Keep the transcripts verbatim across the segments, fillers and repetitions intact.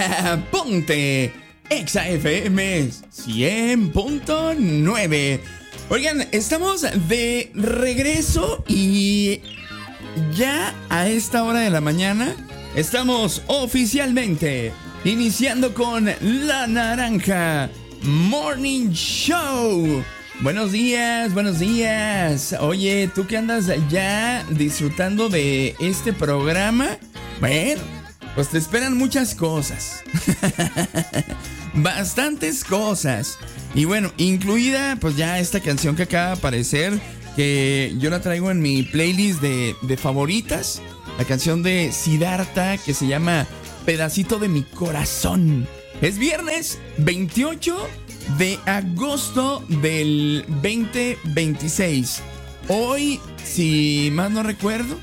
Ponte Exa F M cien punto nueve. Oigan, estamos de regreso y ya a esta hora de la mañana estamos oficialmente iniciando con La Naranja Morning Show. Buenos días, buenos días. Oye, ¿tú qué andas ya disfrutando de este programa? Bueno, pues te esperan muchas cosas. Bastantes cosas. Y bueno, incluida pues ya esta canción que acaba de aparecer, que yo la traigo en mi playlist de, de favoritas. La canción de Siddhartha que se llama Pedacito de mi corazón. Es viernes veintiocho de agosto del veinte veintiséis. Hoy, si más no recuerdo,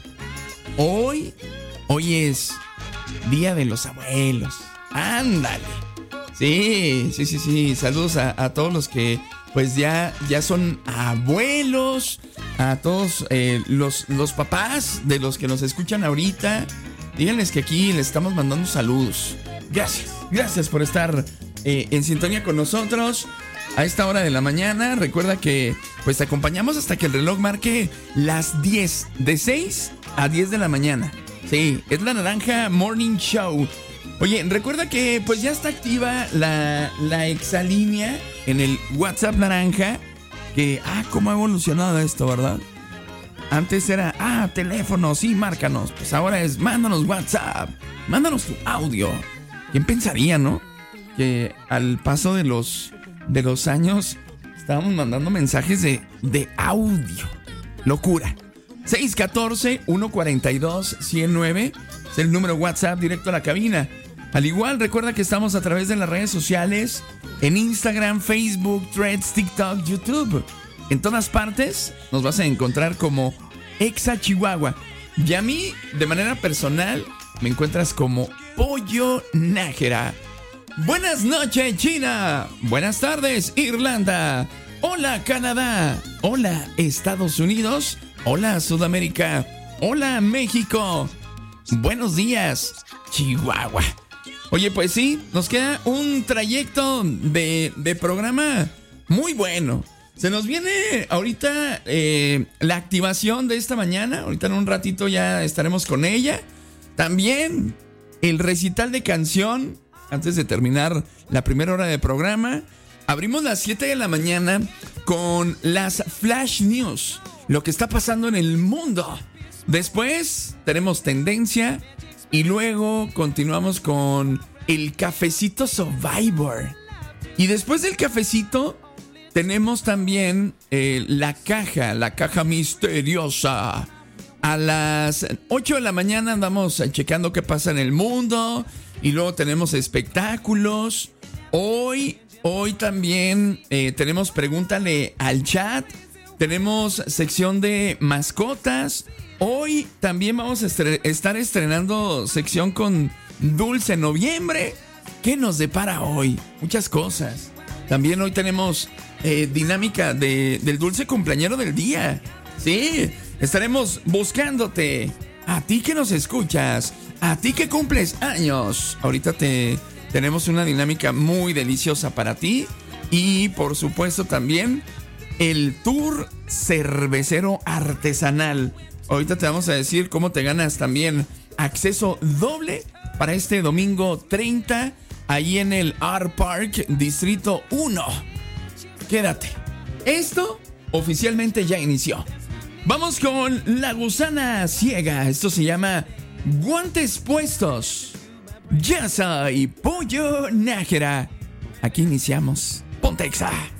Hoy, hoy es Día de los Abuelos. Ándale. Sí, sí, sí, sí. Saludos a, a todos los que pues ya, ya son abuelos. A todos eh, los, los papás de los que nos escuchan ahorita. Díganles que aquí les estamos mandando saludos. Gracias, gracias por estar eh, en sintonía con nosotros a esta hora de la mañana. Recuerda que pues te acompañamos hasta que el reloj marque las diez, de seis a diez de la mañana. Sí, es La Naranja Morning Show. Oye, recuerda que pues ya está activa la, la exalínea en el WhatsApp Naranja. Que, ah, cómo ha evolucionado esto, ¿verdad? Antes era, ah, teléfono, sí, márcanos. Pues ahora es, mándanos WhatsApp, mándanos tu audio. ¿Quién pensaría, no? Que al paso de los, de los años estábamos mandando mensajes de, de audio. Locura. seis uno cuatro, uno cuatro dos, uno cero nueve es el número WhatsApp directo a la cabina. Al igual, recuerda que estamos a través de las redes sociales, en Instagram, Facebook, Threads, TikTok, YouTube. En todas partes nos vas a encontrar como Exa Chihuahua. Y a mí, de manera personal, me encuentras como Pollo Nájera. Buenas noches, China. Buenas tardes, Irlanda. Hola, Canadá. Hola, Estados Unidos. Hola, Sudamérica. Hola, México. Buenos días, Chihuahua. Oye, pues sí, nos queda un trayecto de, de programa muy bueno. Se nos viene ahorita eh, la activación de esta mañana. Ahorita en un ratito ya estaremos con ella. También el recital de canción antes de terminar la primera hora de programa. Abrimos las siete de la mañana con las Flash News. Lo que está pasando en el mundo. Después tenemos tendencia. Y luego continuamos con el cafecito Survivor. Y después del cafecito tenemos también eh, la caja, la caja misteriosa. A las ocho de la mañana andamos checando qué pasa en el mundo. Y luego tenemos espectáculos. Hoy, hoy también eh, tenemos Pregúntale al Chat. Tenemos sección de mascotas. Hoy también vamos a estre- estar estrenando sección con Dulce Noviembre. ¿Qué nos depara hoy? Muchas cosas. También hoy tenemos eh, dinámica de, del dulce cumpleañero del día. Sí, estaremos buscándote. A ti que nos escuchas, a ti que cumples años. Ahorita te tenemos una dinámica muy deliciosa para ti. Y por supuesto también el tour cervecero artesanal. Ahorita te vamos a decir cómo te ganas también acceso doble para este domingo treinta, ahí en el Art Park, Distrito uno. Quédate. Esto oficialmente ya inició. Vamos con La Gusana Ciega. Esto se llama Guantes Puestos. Ya soy Pollo Nájera. Aquí iniciamos. Ponte Exa.